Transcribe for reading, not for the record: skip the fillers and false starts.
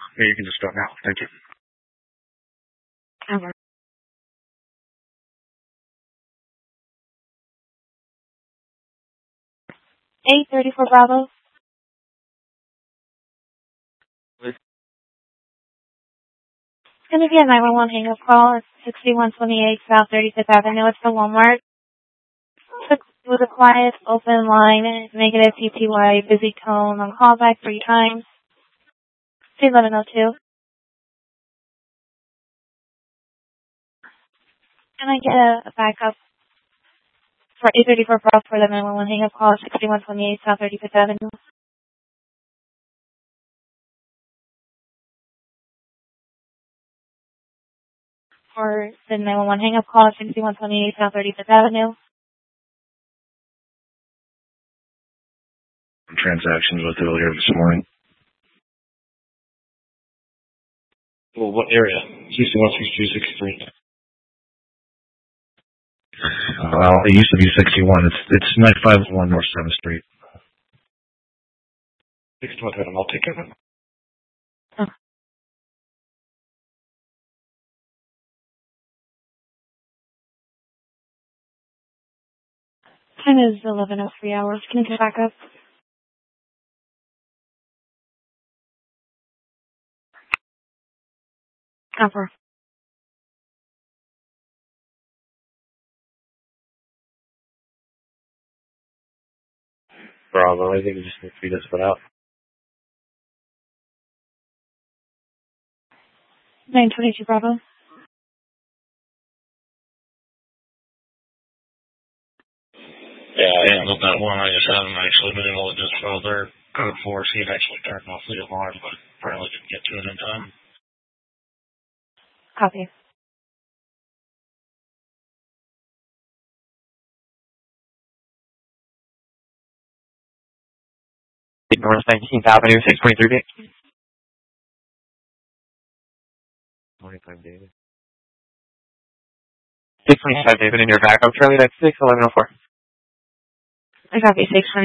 Yeah, you can just start now. Thank you. Over. 834 Bravo. Please. It's going to be a 911 hang-up call. It's 6128 South 35th Avenue. It's the Walmart. It was a quiet, open line, negative TTY, busy tone, on callback 3 times. C1102. Can I get a backup for 834 Bravo for the 911 hang-up call at 6128 South 35th Avenue? For the 911 hang-up call at 6128 South 35th Avenue? Transactions with earlier this morning. Well, what area? 61, 62, 63. Well, it used to be 61. It's 951 North 7th Street. 61, I'll take care of it. Oh. Time is 11:03 hours. Can you get back up? Over. Bravo, I think you just need to feed us put out. 922 Bravo. Yeah, I handled that one. I just haven't actually been able to just follow their code 4, see it actually turned off the alarm, but apparently didn't get to it in time. Copy. North 19th Avenue, 623B. 25 David. 625 David in your backup, Charlie, that's 61104. I copy. 620.